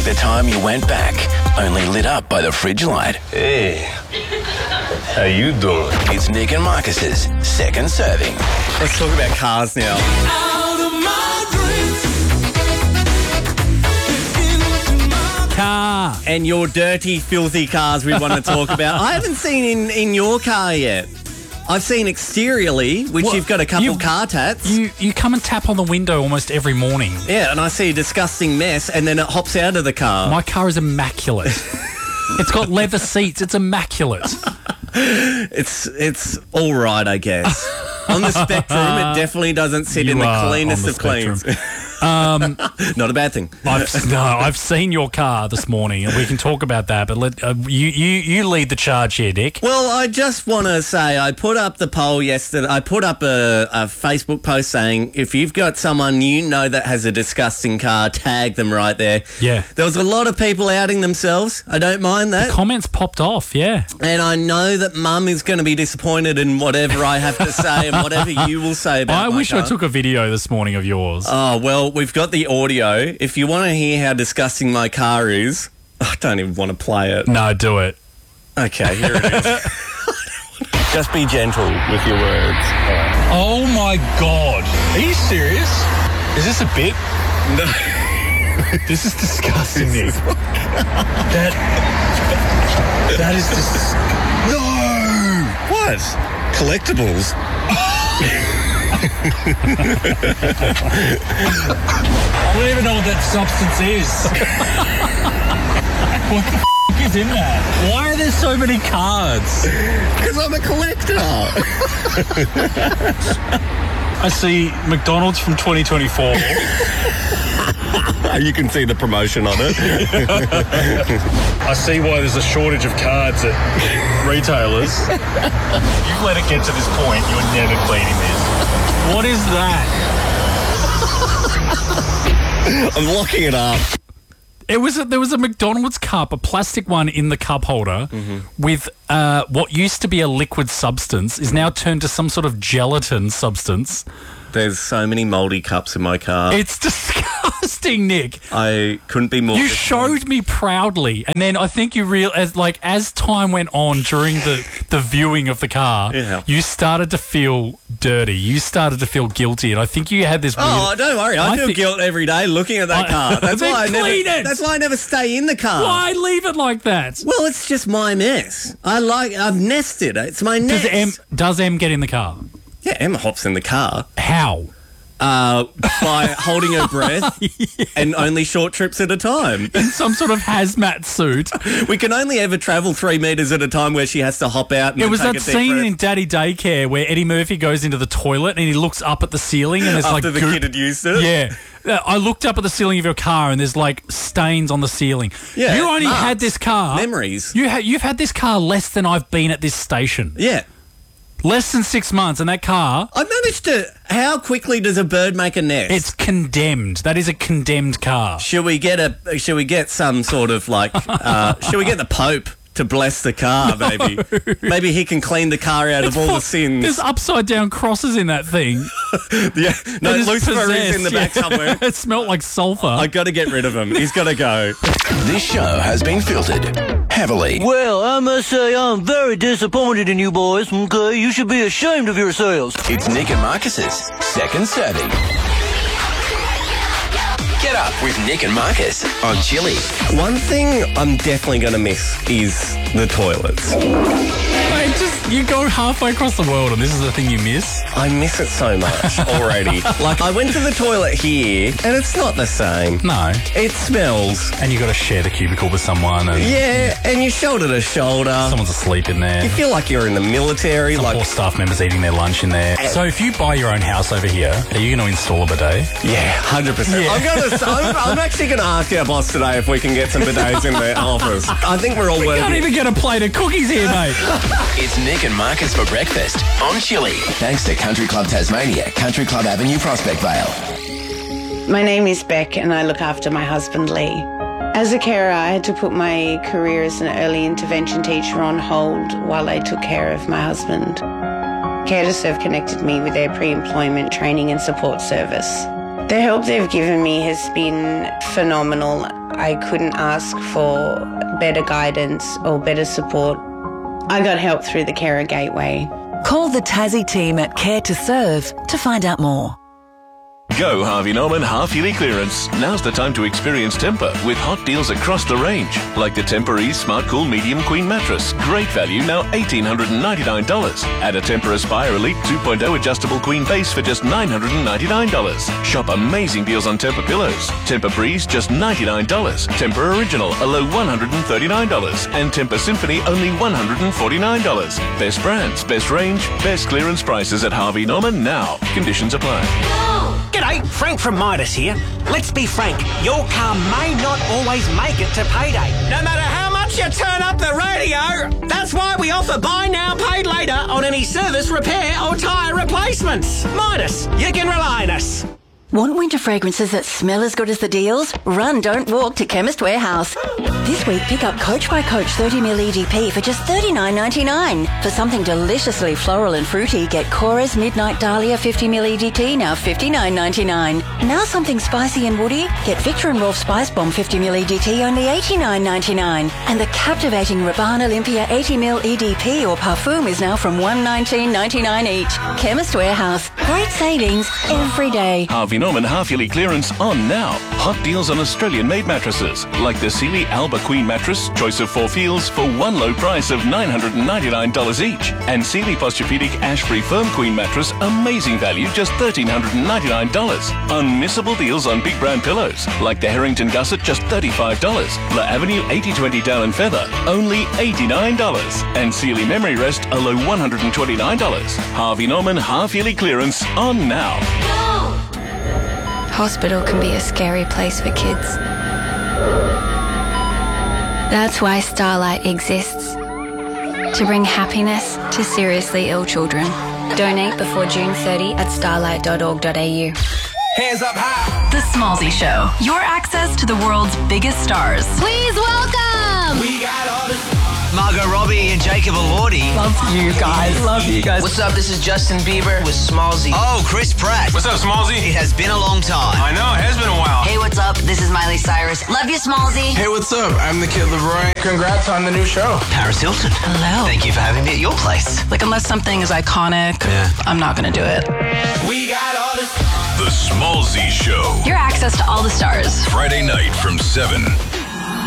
like the time you went back, only lit up by the fridge light. Hey, how you doing? It's Nick and Marcus's second serving. Let's talk about cars now. Car and your dirty, filthy cars we want to talk about. I haven't seen in your car yet. I've seen exteriorly, which you've got a couple car tats. You come and tap on the window almost every morning. Yeah, and I see a disgusting mess, and then it hops out of the car. My car is immaculate. It's got leather seats. It's immaculate. It's all right, I guess. On the spectrum, it definitely doesn't sit in the cleanest of cleans. Not a bad thing. I've seen your car this morning, and we can talk about that. But you lead the charge here, Dick. Well, I just want to say I put up the poll yesterday. I put up a Facebook post saying if you've got someone you know that has a disgusting car, tag them right there. Yeah. There was a lot of people outing themselves. I don't mind that. The comments popped off, yeah. And I know that Mum is going to be disappointed in whatever I have to say and whatever you will say about my car. I took a video this morning of yours. Oh, well, we've got the audio. If you want to hear how disgusting my car is, I don't even want to play it. No, do it. Okay, here it is. Just be gentle with your words. Oh my God. Are you serious? Is this a bit? No. This is disgusting, Nick. That is just... No! What? Collectibles? I don't even know what that substance is. What the f*** is in that? Why are there so many cards? Because I'm a collector. I see McDonald's from 2024. You can see the promotion on it. I see why there's a shortage of cards at retailers. You've let it get to this point, you're never cleaning this. What is that? I'm locking it up. There was a McDonald's cup, a plastic one in the cup holder with what used to be a liquid substance is now turned to some sort of gelatin substance. There's so many mouldy cups in my car. It's disgusting, Nick. I couldn't be more... You showed me proudly, and then I think you realized, as time went on during the viewing of the car, you started to feel dirty. You started to feel guilty, and I think you had this weird... Oh, don't worry. I feel guilt every day looking at that car. That's why that's why I never stay in the car. Why leave it like that? Well, it's just my mess. I've nested. It's my nest. Does M get in the car? Yeah, Emma hops in the car. How? By holding her breath and only short trips at a time. In some sort of hazmat suit. We can only ever travel 3 meters at a time where she has to hop out and It was take that a deep scene breath. in Daddy Daycare where Eddie Murphy goes into the toilet and he looks up at the ceiling and there's After the goop. kid had used it? Yeah. I looked up at the ceiling of your car and there's stains on the ceiling. Yeah, you only had this car. Memories. You've had this car less than I've been at this station. Yeah. Less than 6 months, and that car... I managed to... How quickly does a bird make a nest? It's condemned. That is a condemned car. Should we get some sort of should we get the Pope to bless the car, maybe? Maybe he can clean the car out of all the sins. There's upside down crosses in that thing. Yeah. No, Lucifer is in the back somewhere. It smelled like sulphur. I got to get rid of him. He's got to go. This show has been filtered heavily. Well, I must say I'm very disappointed in you boys, okay? You should be ashamed of yourselves. It's Nick and Marcus's second serving. Get up with Nick and Marcus on Chili. One thing I'm definitely going to miss is the toilets. Mate, you go halfway across the world and this is the thing you miss? I miss it so much already. I went to the toilet here and it's not the same. No. It smells. And you got to share the cubicle with someone. And yeah, and you're shoulder to shoulder. Someone's asleep in there. You feel like you're in the military. Some poor staff members eating their lunch in there. So if you buy your own house over here, are you going to install a bidet? Yeah, 100%. Yeah. I'm actually going to ask our boss today if we can get some bidets in the office. I think we're all working. We can't even get a plate of cookies here, mate. It's Nick and Marcus for breakfast on Chili. Thanks to Country Club Tasmania, Country Club Avenue, Prospect Vale. My name is Beck and I look after my husband Lee. As a carer, I had to put my career as an early intervention teacher on hold while I took care of my husband. Care to Serve connected me with their pre-employment training and support service. The help they've given me has been phenomenal. I couldn't ask for better guidance or better support. I got help through the Carer Gateway. Call the Tassie team at Care to Serve to find out more. Go Harvey Norman half-yearly clearance. Now's the time to experience Tempur with hot deals across the range. Like the Tempur-Ease Smart Cool Medium Queen Mattress. Great value, now $1,899. Add a Tempur Aspire Elite 2.0 adjustable queen base for just $999. Shop amazing deals on Tempur pillows. Tempur Breeze, just $99. Tempur Original, a low $139. And Tempur Symphony, only $149. Best brands, best range, best clearance prices at Harvey Norman now. Conditions apply. G'day, Frank from Midas here. Let's be frank, your car may not always make it to payday. No matter how much you turn up the radio, that's why we offer buy now, paid later on any service, repair or tyre replacements. Midas, you can rely on us. Want winter fragrances that smell as good as the deals? Run, don't walk to Chemist Warehouse. This week, pick up Coach by Coach 30ml EDP for just $39.99. For something deliciously floral and fruity, get Cora's Midnight Dahlia 50ml EDT, now $59.99. Now something spicy and woody, get Victor and Rolf Spice Bomb 50ml EDT, only $89.99. And the captivating Rabanne Olympia 80ml EDP or Parfum is now from $119.99 each. Chemist Warehouse. Great savings every day. Harvey Norman half-yearly clearance on now. Hot deals on Australian-made mattresses, like the Sealy Alba Queen mattress, choice of 4 feels, for one low price of $999 each. And Sealy Posturepedic Ash-Free Firm Queen mattress, amazing value, just $1,399. Unmissable deals on big brand pillows, like the Harrington Gusset, just $35. La Avenue 8020 Down and Feather, only $89. And Sealy Memory Rest, a low $129. Harvey Norman half-yearly clearance on now. Hospital can be a scary place for kids. That's why Starlight exists. To bring happiness to seriously ill children. Donate before June 30 at starlight.org.au. Hands up high. The Smallzy Show. Your access to the world's biggest stars. Please welcome. We got all this. Margot Robbie and Jacob Elordi. Love you guys. Love you guys. What's up? This is Justin Bieber with Smallzy. Oh, Chris Pratt. What's up, Smallzy? It has been a long time. I know, it has been a while. Hey, what's up? This is Miley Cyrus. Love you, Smallzy. Hey, what's up? I'm the Kid Leroy. Congrats on the new show. Paris Hilton. Hello. Thank you for having me at your place. Like, unless something is iconic, I'm not going to do it. We got all this. The Smallzy Show. Your access to all the stars. Friday night from 7.